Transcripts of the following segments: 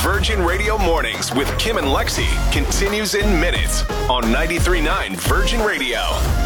Virgin Radio Mornings with Kim and Lexi continues in minutes on 93.9 Virgin Radio.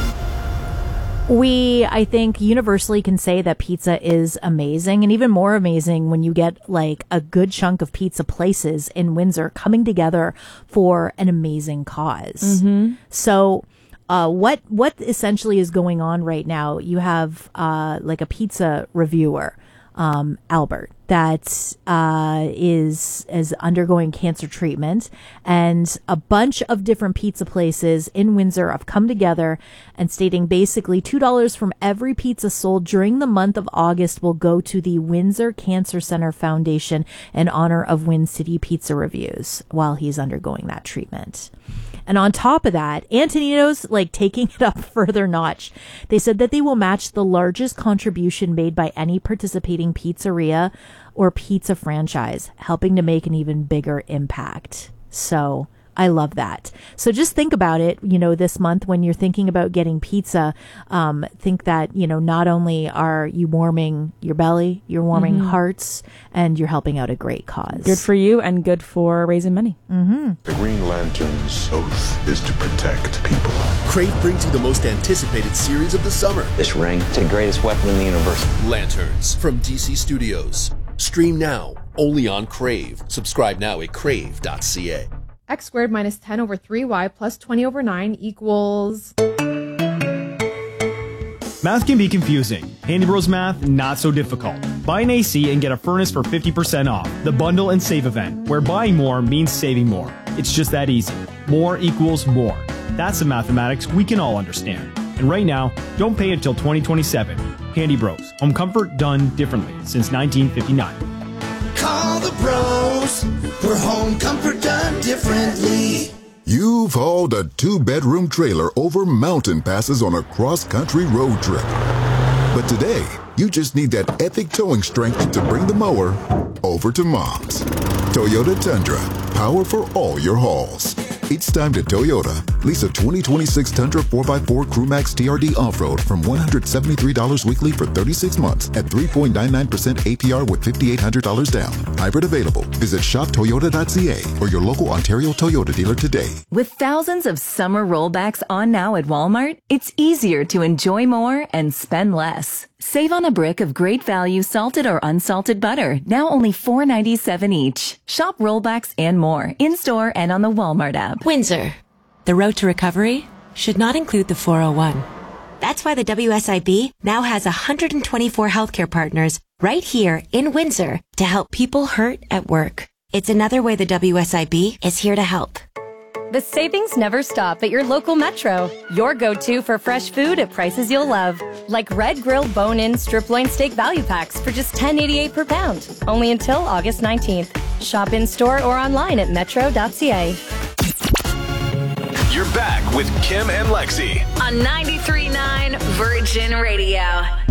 We, I think, universally can say that pizza is amazing, and even more amazing when you get like a good chunk of pizza places in Windsor coming together for an amazing cause. Mm-hmm. So what essentially is going on right now, you have like a pizza reviewer, Albert, that is undergoing cancer treatment, and a bunch of different pizza places in Windsor have come together and stating basically $2 from every pizza sold during the month of August will go to the Windsor Cancer Center Foundation in honor of Win City Pizza Reviews while he's undergoing that treatment. And on top of that, Antonino's like taking it up further notch. They said that they will match the largest contribution made by any participating pizzeria or pizza franchise, helping to make an even bigger impact. So I love that. So just think about it, this month when you're thinking about getting pizza, think that, not only are you warming your belly, you're warming hearts, and you're helping out a great cause. Good for you and good for raising money. Mm-hmm. The Green Lantern's oath is to protect people. Crave brings you the most anticipated series of the summer. This ring is the greatest weapon in the universe. Lanterns from DC Studios. Stream now, only on Crave. Subscribe now at crave.ca. X squared minus 10 over 3y plus 20 over 9 equals... Math can be confusing. Handy Bros Math, not so difficult. Buy an AC and get a furnace for 50% off. The Bundle and Save event, where buying more means saving more. It's just that easy. More equals more. That's the mathematics we can all understand. And right now, don't pay until 2027. Handy Bros. Home comfort done differently since 1959. Call the bros for home comfort done differently. You've hauled a 2-bedroom trailer over mountain passes on a cross-country road trip. But today, you just need that epic towing strength to bring the mower over to Mom's. Toyota Tundra, power for all your hauls. It's time to Toyota. Lease a 2026 Tundra 4x4 CrewMax TRD Off-Road from $173 weekly for 36 months at 3.99% APR with $5,800 down. Hybrid available. Visit shoptoyota.ca or your local Ontario Toyota dealer today. With thousands of summer rollbacks on now at Walmart, it's easier to enjoy more and spend less. Save on a brick of great value salted or unsalted butter, now only $4.97 each. Shop rollbacks and more, in-store and on the Walmart app. Windsor. The road to recovery should not include the 401. That's why the WSIB now has 124 healthcare partners right here in Windsor to help people hurt at work. It's another way the WSIB is here to help. The savings never stop at your local Metro. Your go-to for fresh food at prices you'll love. Like Red Grill Bone-In Strip Loin Steak Value Packs for just $10.88 per pound. Only until August 19th. Shop in-store or online at metro.ca. You're back with Kim and Lexi on 93.9 Virgin Radio.